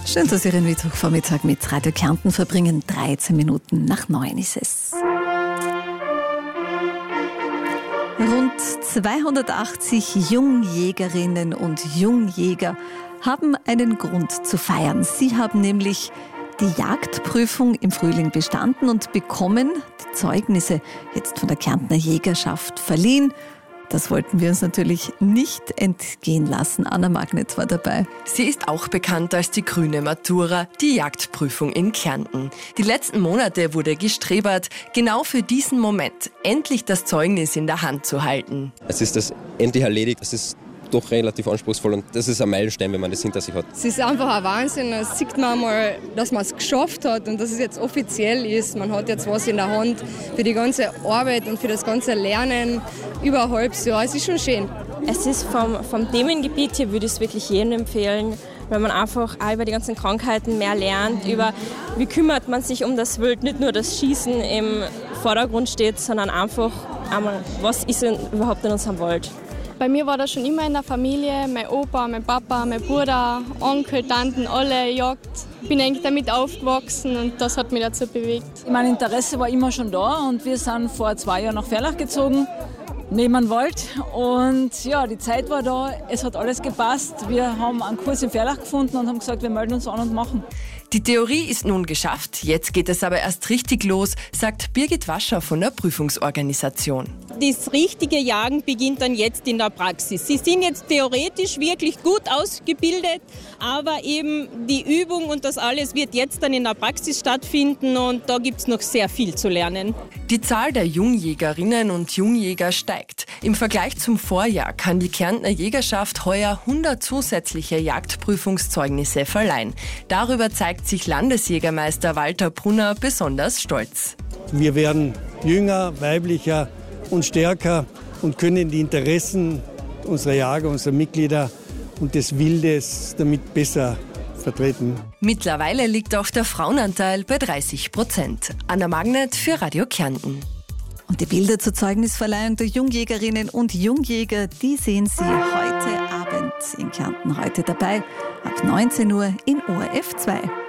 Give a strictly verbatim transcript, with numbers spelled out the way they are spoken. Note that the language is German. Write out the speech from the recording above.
Schön, dass Sie Ihren Mittwochvormittag mit Radio Kärnten verbringen. dreizehn Minuten nach neun ist es. Rund zweihundertachtzig Jungjägerinnen und Jungjäger haben einen Grund zu feiern. Sie haben nämlich die Jagdprüfung im Frühling bestanden und bekommen die Zeugnisse jetzt von der Kärntner Jägerschaft verliehen. Das wollten wir uns natürlich nicht entgehen lassen. Anna Magnet war dabei. Sie ist auch bekannt als die grüne Matura, die Jagdprüfung in Kärnten. Die letzten Monate wurde gestrebert, genau für diesen Moment, endlich das Zeugnis in der Hand zu halten. Es ist das endlich erledigt. Es ist doch relativ anspruchsvoll und das ist ein Meilenstein, wenn man das hinter sich hat. Es ist einfach ein Wahnsinn. Es sieht man mal, dass man es geschafft hat und dass es jetzt offiziell ist. Man hat jetzt was in der Hand für die ganze Arbeit und für das ganze Lernen über ein halbes Jahr. Es ist schon schön. Es ist vom, vom Themengebiet hier, würde ich es wirklich jedem empfehlen, weil man einfach auch über die ganzen Krankheiten mehr lernt, über wie kümmert man sich um das Wild, nicht nur das Schießen im Vordergrund steht, sondern einfach einmal, was ist denn überhaupt in unserem Wald. Bei mir war das schon immer in der Familie, mein Opa, mein Papa, mein Bruder, Onkel, Tanten, alle Jagd. Ich bin eigentlich damit aufgewachsen und das hat mich dazu bewegt. Mein Interesse war immer schon da und wir sind vor zwei Jahren nach Ferlach gezogen, neben einem Wald. Und ja, die Zeit war da, es hat alles gepasst. Wir haben einen Kurs in Ferlach gefunden und haben gesagt, wir melden uns an und machen. Die Theorie ist nun geschafft, jetzt geht es aber erst richtig los, sagt Birgit Wascher von der Prüfungsorganisation. Das richtige Jagen beginnt dann jetzt in der Praxis. Sie sind jetzt theoretisch wirklich gut ausgebildet, aber eben die Übung und das alles wird jetzt dann in der Praxis stattfinden und da gibt es noch sehr viel zu lernen. Die Zahl der Jungjägerinnen und Jungjäger steigt. Im Vergleich zum Vorjahr kann die Kärntner Jägerschaft heuer hundert zusätzliche Jagdprüfungszeugnisse verleihen. Darüber zeigt sich Landesjägermeister Walter Brunner besonders stolz. Wir werden jünger, weiblicher und stärker und können die Interessen unserer Jäger, unserer Mitglieder und des Wildes damit besser vertreten. Mittlerweile liegt auch der Frauenanteil bei dreißig Prozent. Anna Magnet für Radio Kärnten. Und die Bilder zur Zeugnisverleihung der Jungjägerinnen und Jungjäger, die sehen Sie heute Abend in Kärnten. Heute dabei ab neunzehn Uhr in O R F zwei.